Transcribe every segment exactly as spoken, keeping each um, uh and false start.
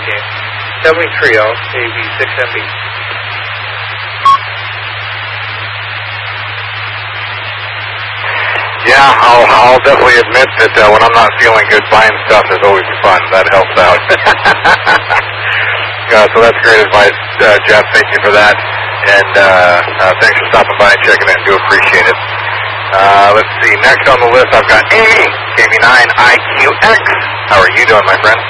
Okay. seven three zero, A B six M B. Yeah, I'll, I'll definitely admit that uh, when I'm not feeling good, buying stuff is always fun. That helps out. uh, so that's great advice, uh, Jeff. Thank you for that. And uh, uh, thanks for stopping by and checking in. Do appreciate it. Uh, let's see. Next on the list, I've got Amy, K V nine I Q X. How are you doing, my friend?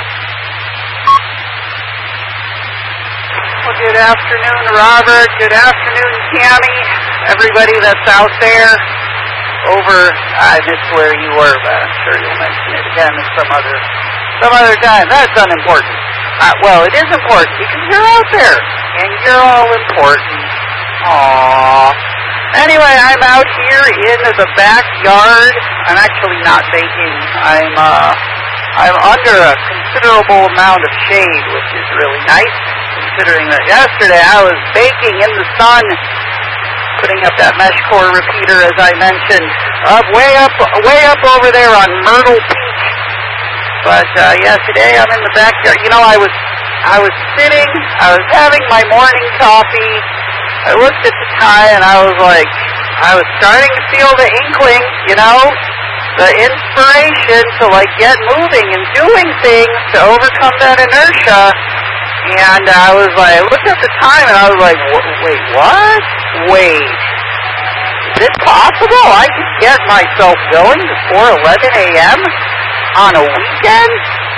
Well, good afternoon, Robert. Good afternoon, Tammy. Everybody that's out there. Over, I missed where you were, but I'm sure you'll mention it again at some other, some other time. That's unimportant. Uh, well, it is important because you're out there, and you're all important. Aww. Anyway, I'm out here in the backyard. I'm actually not baking. I'm, uh, I'm under a considerable amount of shade, which is really nice, considering that yesterday I was baking in the sun, putting up that mesh core repeater, as I mentioned, up way up, way up over there on Myrtle Peak. But uh, yeah, today I'm in the backyard. You know, I was, I was sitting, I was having my morning coffee. I looked at the time and I was like, I was starting to feel the inkling, you know, the inspiration to like get moving and doing things to overcome that inertia. And I was like, I looked at the time and I was like, wait, what? Wait. Is it possible I could get myself going before eleven a m on a weekend?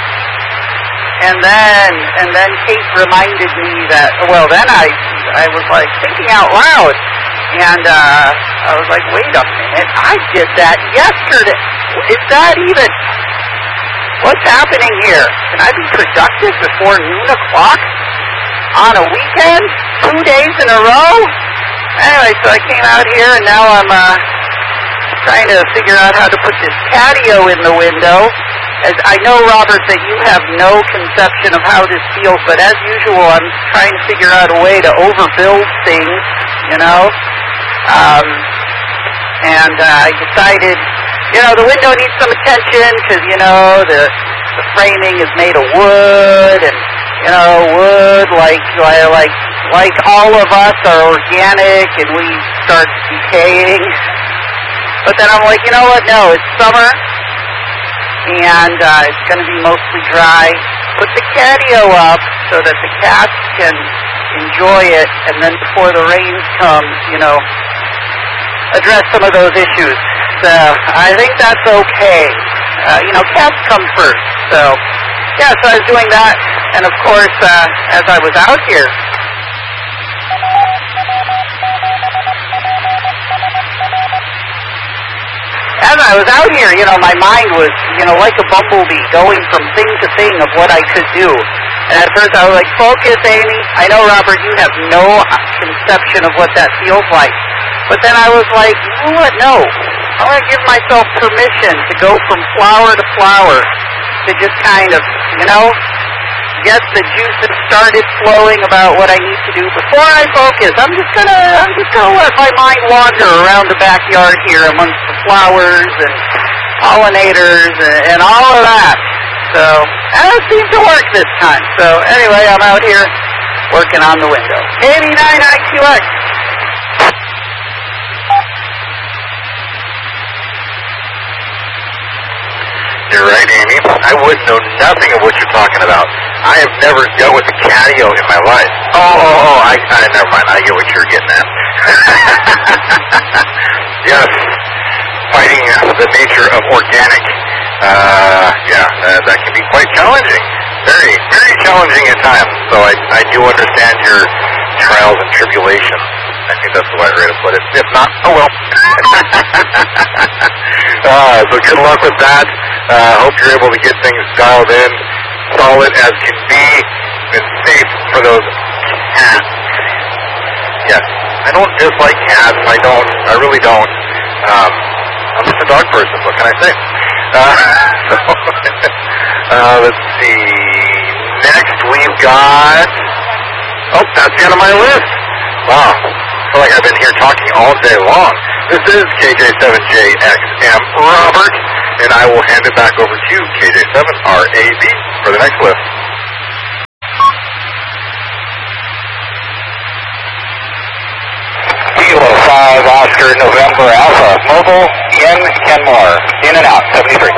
And then, and then Kate reminded me that, well, then I, I was like thinking out loud. And, uh, I was like, wait a minute, I did that yesterday. Is that even... What's happening here? Can I be productive before noon o'clock on a weekend? Two days in a row? Anyway, so I came out here and now I'm uh, trying to figure out how to put this patio in the window. As I know, Robert, that you have no conception of how this feels, but as usual, I'm trying to figure out a way to overbuild things, you know? Um, and uh, I decided... You know, the window needs some attention because, you know, the, the framing is made of wood and, you know, wood, like, like, like all of us are organic and we start decaying. But then I'm like, you know what, no, it's summer and uh, it's going to be mostly dry. Put the catio up so that the cats can enjoy it, and then before the rains come, you know, address some of those issues. So I think that's okay. Uh, you know, cats come first. So, yeah, so I was doing that. And, of course, uh, as I was out here, as I was out here, you know, my mind was, you know, like a bumblebee going from thing to thing of what I could do. And at first I was like, focus, Amy. I know, Robert, you have no conception of what that feels like. But then I was like, you know what, no. I want to give myself permission to go from flower to flower to just kind of, you know, get the juices started flowing about what I need to do before I focus. I'm just gonna, I'm just gonna let my mind wander around the backyard here amongst the flowers and pollinators and, and all of that. So, and it seemed to work this time. So anyway, I'm out here working on the window. K V nine I Q X. You're right, Amy. I wouldn't know nothing of what you're talking about. I have never dealt with a catio in my life. Oh, oh, oh, I, I never mind. I get what you're getting at. Yes, fighting the nature of organic. Uh, yeah, uh, that can be quite challenging. Very, very challenging at times. So I, I do understand your trials and tribulations. I think that's the right way to put it. If not, oh well. uh, so good luck with that. I uh, hope you're able to get things dialed in, solid as can be, and safe for those cats. Yes, I don't dislike cats. I don't. I really don't. Um, I'm just a dog person. What can I say? Uh, so, uh, let's see. Next we've got... Oh, that's the end of my list. Wow. I feel like I've been here talking all day long. This is K J seven J X M Robert, and I will hand it back over to K J seven R A B for the next list. Oscar November Alpha, Mobile, in Kenmore, in and out, seventy-three.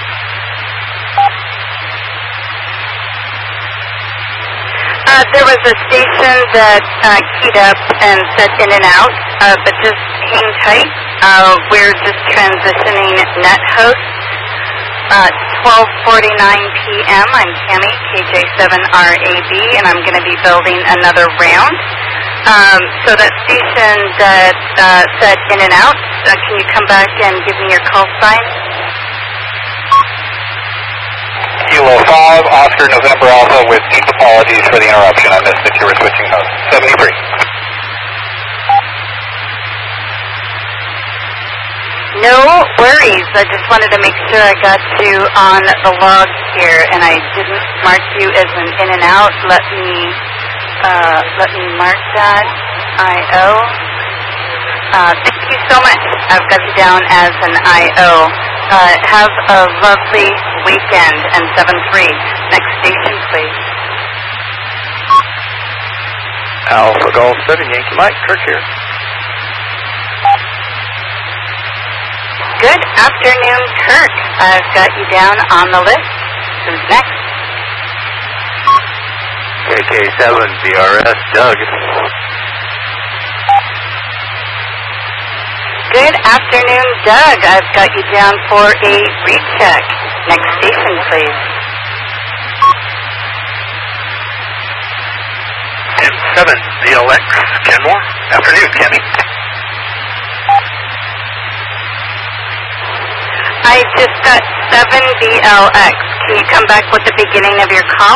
Uh, there was a station that uh, keyed up and said in and out, uh, but just hang tight. Uh, we're just transitioning net host. Uh, twelve forty-nine p m I'm Cami, K J seven R A B, and I'm going to be building another round. Um, so that station that uh, said in and out, uh, can you come back and give me your call sign? Kilo five, Oscar November Alpha, with deep apologies for the interruption. I missed that you were switching hosts. seventy-three. No worries. I just wanted to make sure I got you on the log here, and I didn't mark you as an in and out. Let me uh, let me mark that I O. Uh, thank you so much. I've got you down as an I O. Uh, have a lovely weekend. And seven three. Next station, please. Alpha Golf seven, Yankee Mike, Kirk here. Good afternoon, Kirk. I've got you down on the list. Who's next? K K seven, B R S, Doug. Good afternoon, Doug. I've got you down for a recheck. Next station, please. M seven, V L X, Kenmore. Afternoon, Kenny. I just got seven B L X. Can you come back with the beginning of your call?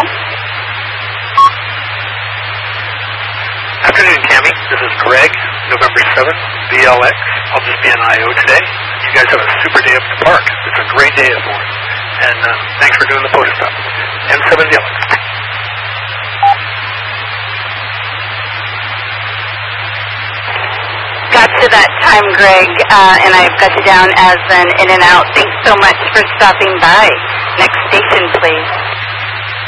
Afternoon, Cami. This is Greg, November seventh, V L X. I'll just be an I O today. You guys have a super day up at the park. It's a great day for it. And uh, thanks for doing the photo stop. M seven V L X. Got to that time, Greg, uh, and I've got you down as an in and out. Thanks so much for stopping by. Next station, please.